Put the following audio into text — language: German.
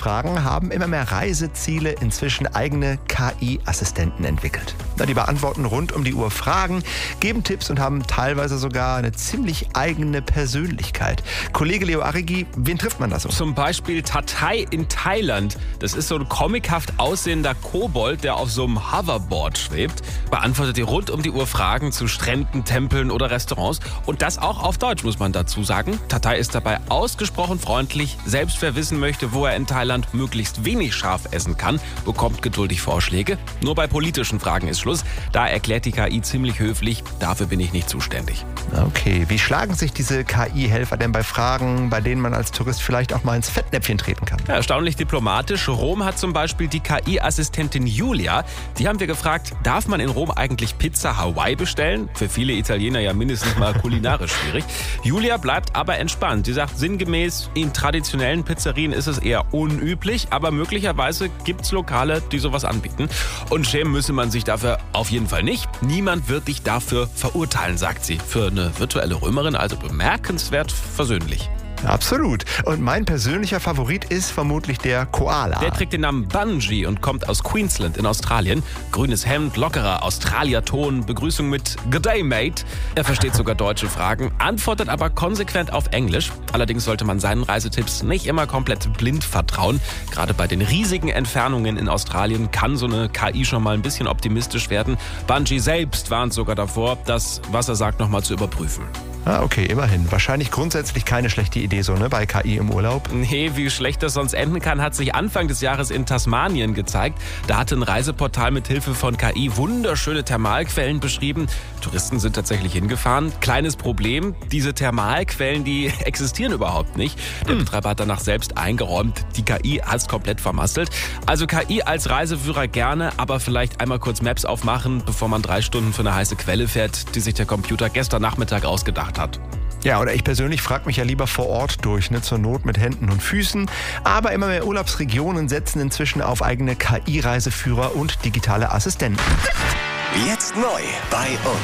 Urlaubsfragen haben immer mehr Reiseziele inzwischen eigene KI-Assistenten entwickelt. Die beantworten rund um die Uhr Fragen, geben Tipps und haben teilweise sogar eine ziemlich eigene Persönlichkeit. Kollege Leo Arrigi, wen trifft man da so? Zum Beispiel Tatai in Thailand. Das ist so ein comichaft aussehender Kobold, der auf so einem Hoverboard schwebt. Beantwortet die rund um die Uhr Fragen zu Stränden, Tempeln oder Restaurants. Und das auch auf Deutsch, muss man dazu sagen. Tatai ist dabei ausgesprochen freundlich. Selbst wer wissen möchte, wo er in Thailand möglichst wenig scharf essen kann, bekommt geduldig Vorschläge. Nur bei politischen Fragen ist Schluss. Da erklärt die KI ziemlich höflich, dafür bin ich nicht zuständig. Okay, wie schlagen sich diese KI-Helfer denn bei Fragen, bei denen man als Tourist vielleicht auch mal ins Fettnäpfchen treten kann? Ja, erstaunlich diplomatisch. Rom hat zum Beispiel die KI-Assistentin Julia. Die haben wir gefragt, darf man in Rom eigentlich Pizza Hawaii bestellen? Für viele Italiener ja mindestens mal kulinarisch schwierig. Julia bleibt aber entspannt. Sie sagt sinngemäß, in traditionellen Pizzerien ist es eher unüblich, aber möglicherweise gibt es Lokale, die sowas anbieten. Und schämen müsse man sich dafür auf jeden Fall nicht. Niemand wird dich dafür verurteilen, sagt sie. Für eine virtuelle Römerin also bemerkenswert versöhnlich. Absolut. Und mein persönlicher Favorit ist vermutlich der Koala. Der trägt den Namen Bungie und kommt aus Queensland in Australien. Grünes Hemd, lockerer Australierton, Begrüßung mit Good Day, Mate. Er versteht sogar deutsche Fragen, antwortet aber konsequent auf Englisch. Allerdings sollte man seinen Reisetipps nicht immer komplett blind vertrauen. Gerade bei den riesigen Entfernungen in Australien kann so eine KI schon mal ein bisschen optimistisch werden. Bungie selbst warnt sogar davor, das, was er sagt, nochmal zu überprüfen. Okay, immerhin. Wahrscheinlich grundsätzlich keine schlechte Idee so, ne, bei KI im Urlaub. Nee, wie schlecht das sonst enden kann, hat sich Anfang des Jahres in Tasmanien gezeigt. Da hatte ein Reiseportal mit Hilfe von KI wunderschöne Thermalquellen beschrieben. Touristen sind tatsächlich hingefahren. Kleines Problem, diese Thermalquellen, die existieren überhaupt nicht. Der Betreiber hat danach selbst eingeräumt, die KI hat es komplett vermasselt. Also KI als Reiseführer gerne, aber vielleicht einmal kurz Maps aufmachen, bevor man 3 Stunden für eine heiße Quelle fährt, die sich der Computer gestern Nachmittag ausgedacht hat. Ja, oder ich persönlich frage mich ja lieber vor Ort durch, ne, zur Not mit Händen und Füßen. Aber immer mehr Urlaubsregionen setzen inzwischen auf eigene KI-Reiseführer und digitale Assistenten. Jetzt neu bei uns.